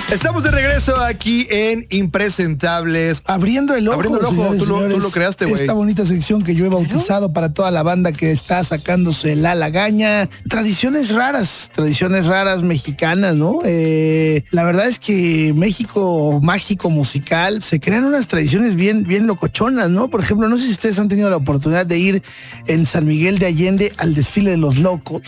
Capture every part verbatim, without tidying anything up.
Estamos de regreso aquí en Impresentables. Abriendo el ojo, Abriendo el ojo, señores, tú, lo, señores, tú lo creaste, güey. Esta bonita sección que yo he bautizado para toda la banda que está sacándose la lagaña. Tradiciones raras, tradiciones raras mexicanas, ¿no? Eh, la verdad es que México mágico musical, se crean unas tradiciones bien, bien locochonas, ¿no? Por ejemplo, no sé si ustedes han tenido la oportunidad de ir en San Miguel de Allende al desfile de los locos,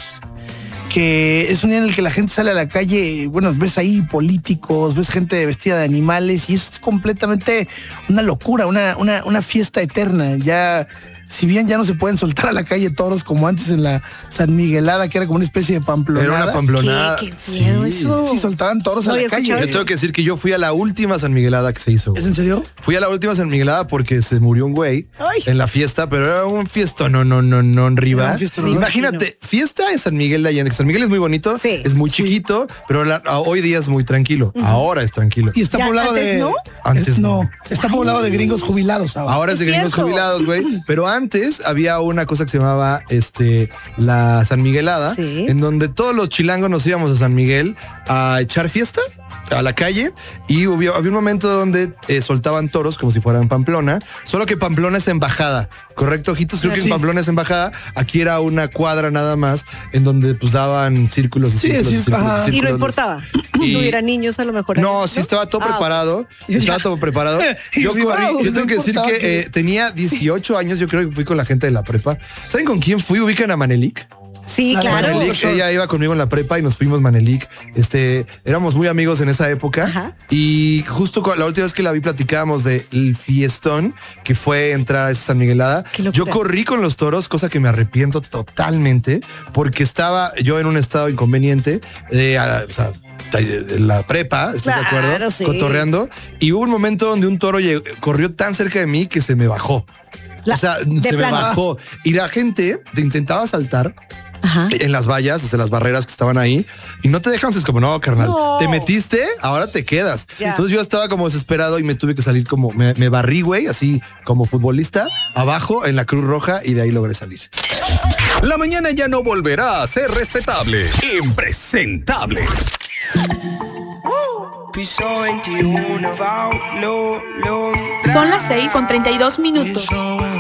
que es un día en el que la gente sale a la calle, bueno, ves ahí políticos, ves gente vestida de animales y eso es completamente una locura, una, una, una fiesta eterna. Ya, si bien ya no se pueden soltar a la calle toros como antes en la San Miguelada, que era como una especie de pamplonada. Era una pamplonada. ¿Qué, qué miedo sí. eso? Sí, soltaban toros No a la había calle. escuchado Yo tengo que decir que yo fui a la última San Miguelada que se hizo. ¿Es en serio? Fui a la última San Miguelada porque se murió un güey Ay. en la fiesta, pero era un fiesto, no, no, no, no, arriba. Era un fiestón, ¿no? Imagínate, fiesta en San Miguel de Allende, que San Miguel es muy bonito, Sí. es muy Sí. chiquito, pero la- a- hoy día es muy tranquilo. Ahora es tranquilo. Y está Ya, poblado antes de... no. Antes es- no. Está poblado de gringos jubilados ahora. Ahora es de Es gringos cierto. jubilados, güey. Pero antes había una cosa que se llamaba este la San Miguelada, Sí. en donde todos los chilangos nos íbamos a San Miguel a echar fiesta a la calle y hubo, había un momento donde eh, soltaban toros como si fueran Pamplona, solo que Pamplona es embajada, ¿correcto, ojitos? Creo que Sí. en Pamplona es embajada, aquí era una cuadra nada más en donde pues daban círculos y Sí, círculos sí, y círculos, ajá. y Y círculos. no importaba. Y- No hubiera niños a lo mejor. No, ahí, sí estaba todo Ah, preparado. Estaba todo preparado. Yo Y corrí. wow, Yo tengo no que decir importaba que que- eh, tenía dieciocho años. Yo creo que fui con la gente de la prepa. ¿Saben con quién fui? ¿Ubican a Manelik? Sí, La claro. Manelik, Sure. ella iba conmigo en la prepa y nos fuimos Manelik. Este, éramos muy amigos en esa época. Ajá. Y justo con- la última vez que la vi platicábamos del fiestón que fue entrar a esa San Miguelada. Qué locura. Yo corrí con los toros, cosa que me arrepiento totalmente, porque estaba yo en un estado inconveniente. eh, a- o sea, en la prepa, ¿estás de Claro, acuerdo? sí. Cotorreando. Y hubo un momento donde un toro llegó- corrió tan cerca de mí que se me bajó. La- o sea, de se me plano. bajó. Y la gente te intentaba saltar Ajá. en las vallas, o sea, las barreras que estaban ahí, y no te dejan, es como, no, carnal, No. te metiste, ahora te quedas. Ya. Entonces yo estaba como desesperado y me tuve que salir como, me, me barrí, güey, así como futbolista, abajo en la Cruz Roja, y de ahí logré salir. La mañana ya no volverá a ser respetable. Impresentables. Piso veintiuno, va, lo, lo. Son las seis con treinta y dos minutos. Piso